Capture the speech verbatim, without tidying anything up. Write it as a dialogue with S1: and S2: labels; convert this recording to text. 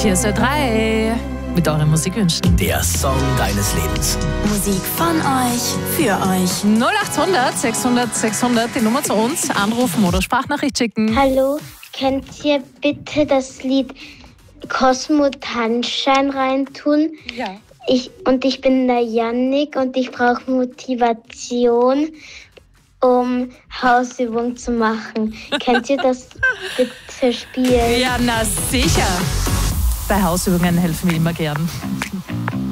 S1: Tier drei mit euren Musikwünschen.
S2: Der Song deines Lebens.
S3: Musik von euch, für euch.
S1: null achthundert sechshundert sechshundert, die Nummer zu uns. Anrufen oder Sprachnachricht schicken.
S4: Hallo, könnt ihr bitte das Lied Cosmo Tanzschein reintun?
S1: Ja.
S4: Ich, und ich bin der Yannick und ich brauche Motivation, um Hausübung zu machen. Könnt ihr das bitte spielen?
S1: Ja, na sicher. Bei Hausübungen helfen wir immer gern.